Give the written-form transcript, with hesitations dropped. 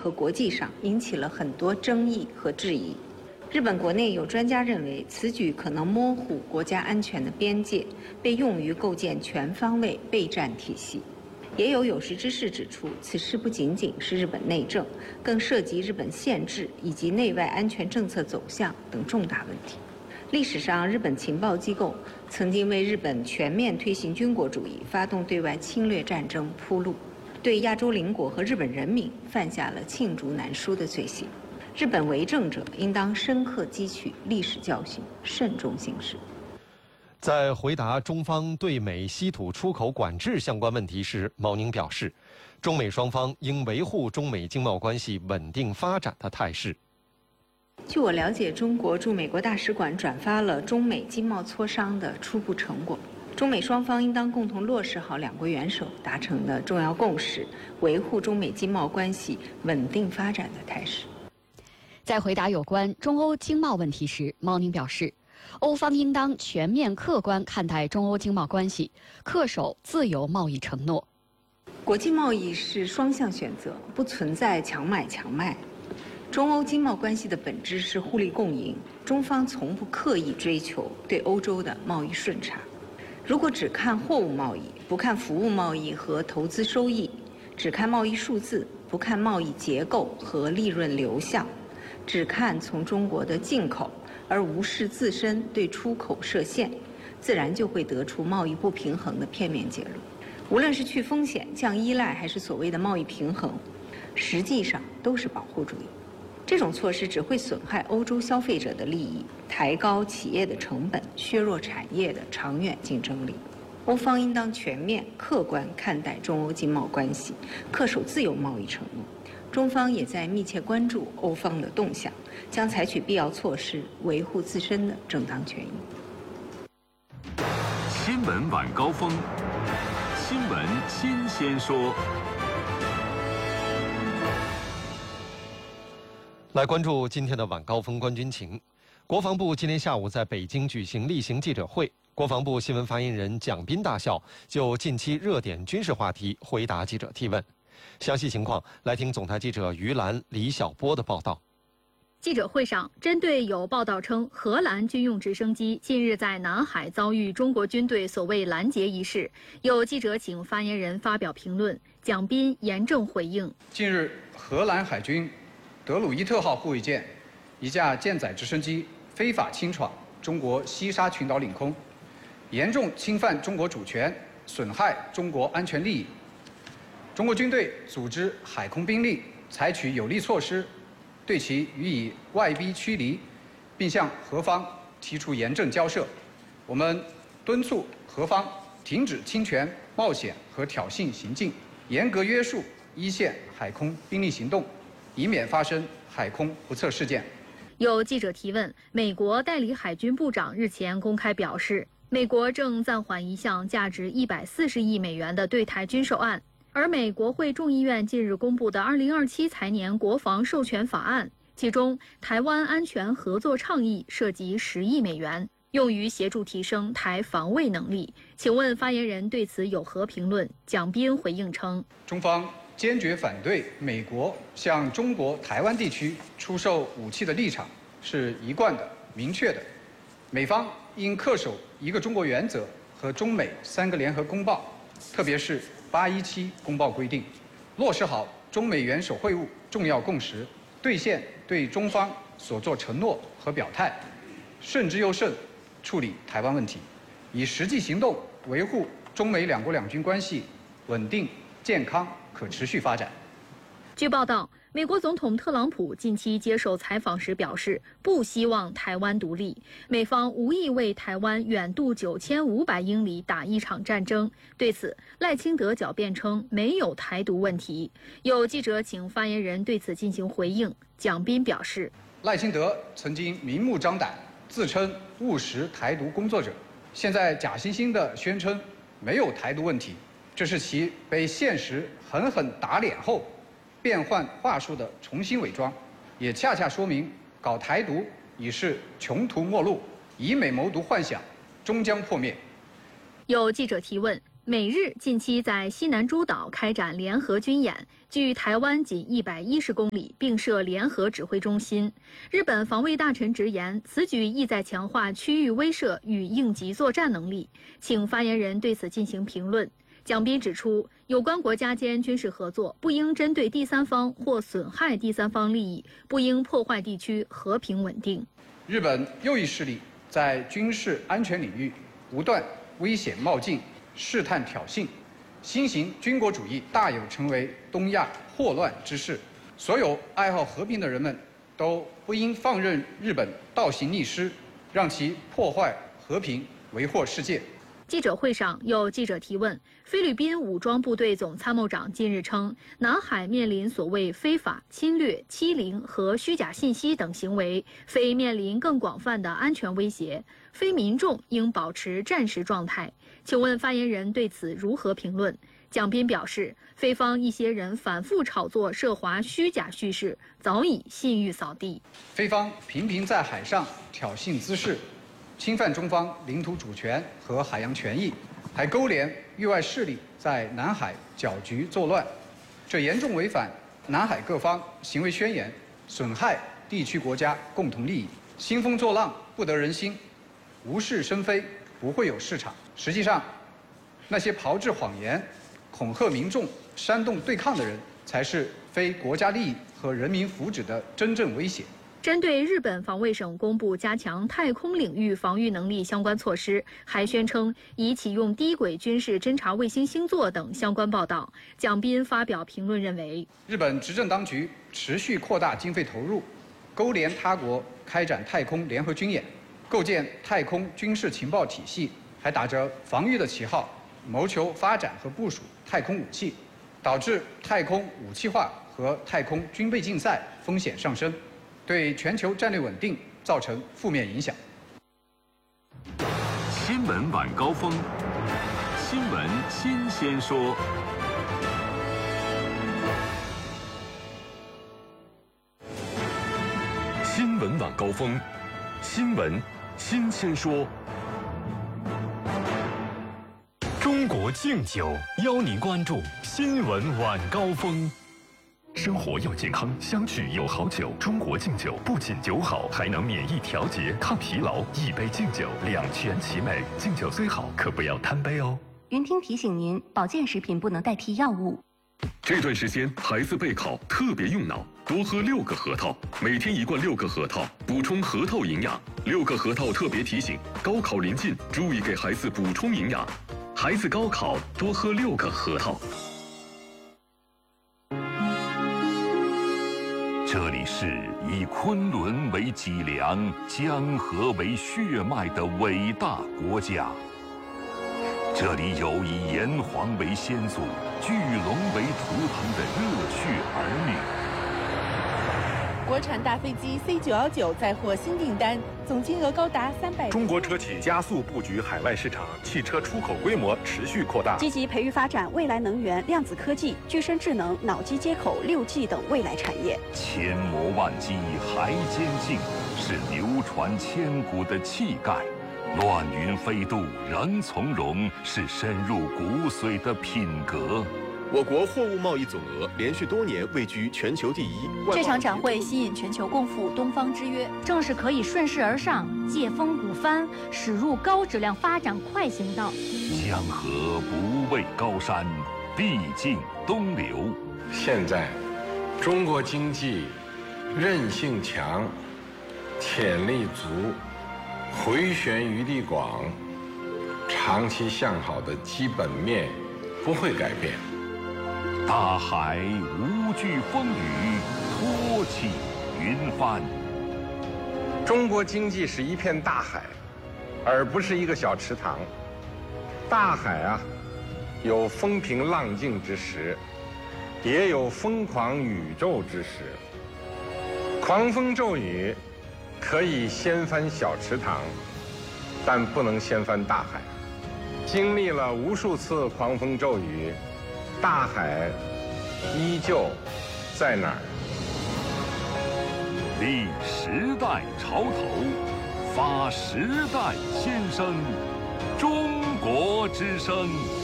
和国际上引起了很多争议和质疑。日本国内有专家认为，此举可能模糊国家安全的边界，被用于构建全方位备战体系。也有识之士指出，此事不仅仅是日本内政，更涉及日本宪制以及内外安全政策走向等重大问题。历史上，日本情报机构曾经为日本全面推行军国主义、发动对外侵略战争铺路，对亚洲邻国和日本人民犯下了罄竹难书的罪行。日本为政者应当深刻汲取历史教训，慎重行事。 在回答中方对美稀土出口管制相关问题时，毛宁表示，中美双方应维护中美经贸关系稳定发展的态势。 据我了解，中国驻美国大使馆转发了中美经贸磋商的初步成果，中美双方应当共同落实好两国元首达成的重要共识，维护中美经贸关系稳定发展的态势。 在回答有关中欧经贸问题时，毛宁表示，欧方应当全面客观看待中欧经贸关系，恪守自由贸易承诺。 国际贸易是双向选择，不存在强买强卖。中欧经贸关系的本质是互利共赢，中方从不刻意追求对欧洲的贸易顺差。如果只看货物贸易，不看服务贸易和投资收益，只看贸易数字，不看贸易结构和利润流向，只看从中国的进口，而无视自身对出口设限，自然就会得出贸易不平衡的片面结论。无论是去风险、降依赖，还是所谓的贸易平衡，实际上都是保护主义。这种措施只会损害欧洲消费者的利益，抬高企业的成本，削弱产业的长远竞争力。欧方应当全面客观看待中欧经贸关系，恪守自由贸易承诺。中方也在密切关注欧方的动向，将采取必要措施维护自身的正当权益。 新闻晚高峰，新闻新鲜说。 来关注今天的晚高峰官军情。国防部今天下午在北京举行例行记者会，国防部新闻发言人蒋斌大校就近期热点军事话题回答记者提问。详细情况来听总台记者于兰、李晓波的报道。 记者会上，针对有报道称荷兰军用直升机近日在南海遭遇中国军队所谓拦截一事，有记者请发言人发表评论，蒋斌严正回应： 近日，荷兰海军德鲁伊特号护卫舰一架舰载直升机非法侵闯中国西沙群岛领空，严重侵犯中国主权，损害中国安全利益。中国军队组织海空兵力采取有力措施，对其予以外逼驱离，并向荷方提出严正交涉。我们敦促荷方停止侵权、冒险和挑衅行径，严格约束一线海空兵力行动，以免发生海空不测事件。 有记者提问，美国代理海军部长日前公开表示，美国正暂缓一项价值140亿美元的对台军售案。而美国会众议院近日公布的2027财年国防授权法案，其中台湾安全合作倡议涉及10亿美元，用于协助提升台防卫能力。请问发言人对此有何评论？蒋斌回应称， 中方坚决反对美国向中国台湾地区出售武器的立场是一贯的、明确的。美方应恪守一个中国原则和中美3个联合公报，特别是817公报规定，落实好中美元首会晤重要共识，兑现对中方所作承诺和表态，慎之又慎处理台湾问题，以实际行动维护中美两国两军关系稳定、健康、可持续发展。 据报道，美国总统特朗普近期接受采访时表示，不希望台湾独立，美方无意为台湾远渡9500英里打一场战争。对此，赖清德狡辩称没有台独问题。有记者请发言人对此进行回应，蒋斌表示， 赖清德曾经明目张胆自称务实台独工作者，现在假惺惺地宣称没有台独问题，这是其被现实狠狠打脸后变换话术的重新伪装，也恰恰说明搞台独已是穷途末路，以美谋独幻想终将破灭。 有记者提问， 美日近期在西南诸岛开展联合军演，距台湾仅110公里，并设联合指挥中心。日本防卫大臣直言，此举意在强化区域威慑与应急作战能力，请发言人对此进行评论。蒋斌指出，有关国家间军事合作不应针对第三方或损害第三方利益，不应破坏地区和平稳定。 日本右翼势力在军事安全领域不断危险冒进、试探挑衅，新型军国主义大有成为东亚祸乱之势。所有爱好和平的人们都不应放任日本倒行逆施，让其破坏和平，为祸世界。 记者会上，有记者提问，菲律宾武装部队总参谋长近日称，南海面临所谓非法侵略、欺凌和虚假信息等行为，非面临更广泛的安全威胁，非民众应保持战时状态。请问发言人对此如何评论？蒋斌表示，菲方一些人反复炒作涉华虚假叙事，早已信誉扫地。 菲方频频在海上挑衅滋事，侵犯中方领土主权和海洋权益，还勾连域外势力在南海搅局作乱，这严重违反南海各方行为宣言，损害地区国家共同利益。兴风作浪不得人心，无事生非不会有市场。实际上，那些炮制谎言、恐吓民众、煽动对抗的人，才是非国家利益和人民福祉的真正威胁。 针对日本防卫省公布加强太空领域防御能力相关措施，还宣称已启用低轨军事侦察卫星星座等相关报道，蒋斌发表评论认为， 日本执政当局持续扩大经费投入，勾连他国开展太空联合军演，构建太空军事情报体系，还打着防御的旗号，谋求发展和部署太空武器，导致太空武器化和太空军备竞赛风险上升，对全球战略稳定造成负面影响。 新闻晚高峰，新闻新鲜说。 新闻晚高峰，新闻新鲜说。中国敬酒邀您关注新闻晚高峰。生活要健康，相聚有好酒。中国敬酒不仅酒好，还能免疫调节、抗疲劳。一杯敬酒，两全其美。敬酒虽好，可不要贪杯哦。 云听提醒您，保健食品不能代替药物。 这段时间孩子备考特别用脑，多喝6个核桃，每天1罐6个核桃，补充核桃营养。6个核桃特别提醒：高考临近，注意给孩子补充营养。孩子高考多喝6个核桃。这里是以昆仑为脊梁、江河为血脉的伟大国家。这里有以炎黄为先祖、巨龙为图腾的热血儿女。 国产大飞机 C919 再获新订单，总金额高达300。 中国车企加速布局海外市场，汽车出口规模持续扩大。 积极培育发展未来能源、量子科技、具身智能、脑机接口、6G 等未来产业。 千磨万击还坚劲，是流传千古的气概。乱云飞渡人从容，是深入骨髓的品格。 我国货物贸易总额连续多年位居全球第一。 这场展会吸引全球共赴东方之约，正是可以顺势而上、借风鼓帆，驶入高质量发展快行道。 江河不畏高山，必尽东流。 现在，中国经济韧性强，潜力足，回旋余地广，长期向好的基本面不会改变。 大海无惧风雨，托起云帆。 中国经济是一片大海，而不是一个小池塘。大海啊，有风平浪静之时，也有疯狂宇宙之时。狂风骤雨可以掀翻小池塘，但不能掀翻大海。经历了无数次狂风骤雨，大海依旧在哪儿？ 立时代潮头，发时代先声，中国之声。